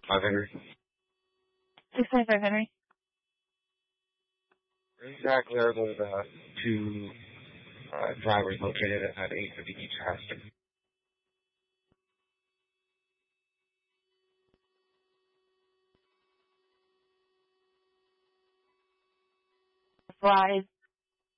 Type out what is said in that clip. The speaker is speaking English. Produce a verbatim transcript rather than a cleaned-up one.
five Henry. six twenty-five Henry. Where exactly are those uh, two uh, drivers located at eight fifty Beechcraft? Flies